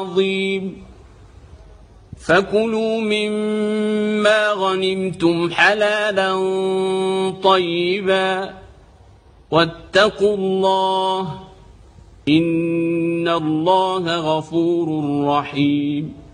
عظيم. فكلوا مما غنمتم حلالا طيبا واتقوا الله إن الله غفور رحيم.